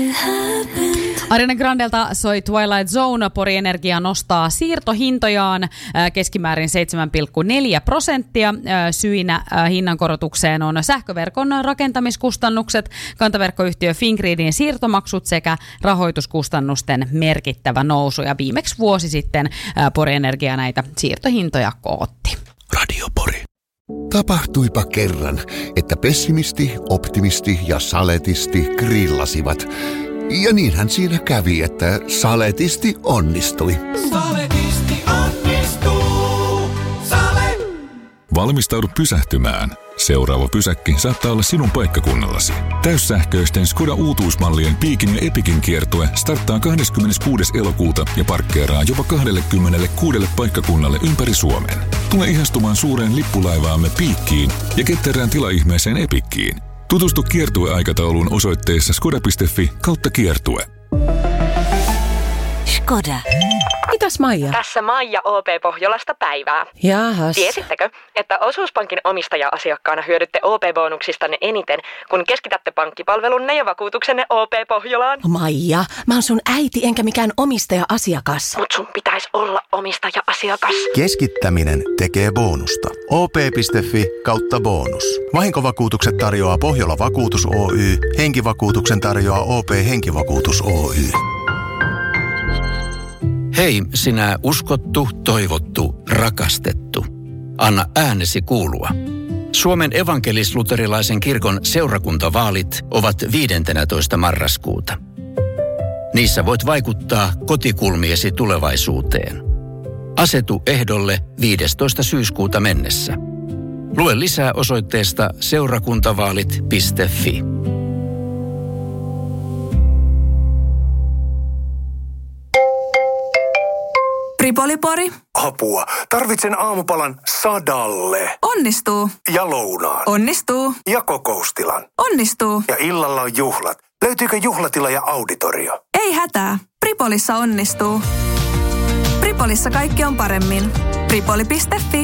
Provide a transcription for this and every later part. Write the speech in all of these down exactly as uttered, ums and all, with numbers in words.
Ariana Grandelta soi Twilight Zone. Pori Energia nostaa siirtohintojaan keskimäärin seitsemän pilkku neljä prosenttia. Syinä hinnankorotukseen on sähköverkon rakentamiskustannukset, kantaverkkoyhtiö Fingridin siirtomaksut sekä rahoituskustannusten merkittävä nousu. Ja viimeksi vuosi sitten Pori Energia näitä siirtohintoja kootti. Radio Pori. Tapahtuipa kerran, että pessimisti, optimisti ja saletisti grillasivat. Ja niinhän siinä kävi, että saletisti onnistui. Saletisti onnistuu. Sale. Valmistaudu pysähtymään. Seuraava pysäkki saattaa olla sinun paikkakunnallasi. Täyssähköisten Skoda uutuusmallien Piikin ja Epikin kiertue starttaa kahdeskymmeneskuudes elokuuta ja parkkeeraa jopa kaksikymmentäkuusi paikkakunnalle ympäri Suomen. Tule ihastumaan suureen lippulaivaamme Piikkiin ja ketterään tilaihmeeseen Epikkiin. Tutustu kiertueaikatauluun osoitteessa skoda piste fi kautta kiertue. Skoda. Mitäs Maija? Tässä Maija O P Pohjolasta päivää. Jaahas. Tiesittekö, että Osuuspankin omistaja-asiakkaana hyödytte O P-bonuksistanne eniten, kun keskitätte pankkipalvelunne ja vakuutuksenne O P Pohjolaan? Maija, mä oon sun äiti enkä mikään omistaja-asiakas. Mut sun pitäisi olla omistaja-asiakas. Keskittäminen tekee bonusta. O P piste fi kautta bonus. Vahinkovakuutukset tarjoaa Pohjola Vakuutus Oy. Henkivakuutuksen tarjoaa O P Henkivakuutus Oy. Hei, sinä uskottu, toivottu, rakastettu. Anna äänesi kuulua. Suomen evankelis-luterilaisen kirkon seurakuntavaalit ovat viidentenätoista marraskuuta. Niissä voit vaikuttaa kotikulmiesi tulevaisuuteen. Asetu ehdolle viidestoista syyskuuta mennessä. Lue lisää osoitteesta seurakuntavaalit piste fi. Ripolipori. Apua. Tarvitsen aamupalan sadalle. Onnistuu. Ja lounaan. Onnistuu. Ja kokoustilan. Onnistuu. Ja illalla on juhlat. Löytyykö juhlatila ja auditorio? Ei hätää. Ripolissa onnistuu. Ripolissa kaikki on paremmin. Ripoli piste fi.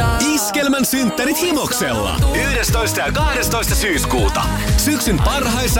Iskelmän synttärit Himoksella. yhdestoista ja kahdestoista syyskuuta. Syksyn parhaissa